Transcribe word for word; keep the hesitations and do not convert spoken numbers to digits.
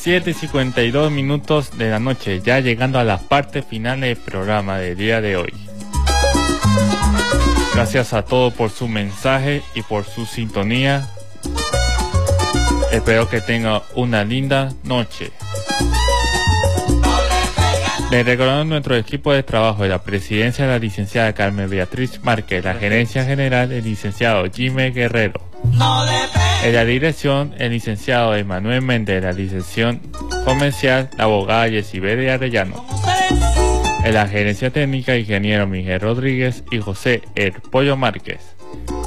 siete y cincuenta y dos minutos de la noche, ya llegando a la parte final del programa del día de hoy. Gracias a todos por su mensaje y por su sintonía. Espero que tengan una linda noche. Les recordamos nuestro equipo de trabajo de la presidencia de la licenciada Carmen Beatriz Márquez, la gerencia general el licenciado Jimmy Guerrero, en la dirección el licenciado Emanuel Méndez, la licenciación comercial la abogada Yesibel Arellano, en la gerencia técnica ingeniero Miguel Rodríguez y José El Pollo Márquez.